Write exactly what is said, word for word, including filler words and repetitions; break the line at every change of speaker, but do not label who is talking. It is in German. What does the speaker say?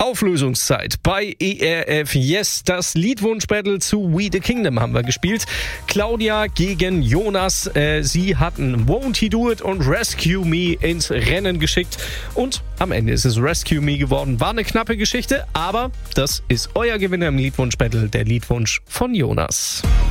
Auflösungszeit bei E R F Yes. Das Liedwunsch-Battle zu We the Kingdom haben wir gespielt. Claudia gegen Jonas. Äh, sie hatten Won't He Do It und Rescue Me ins Rennen geschickt. Und am Ende ist es Rescue Me geworden. War eine knappe Geschichte, aber das ist euer Gewinner im Liedwunsch-Battle, der Liedwunsch von Jonas.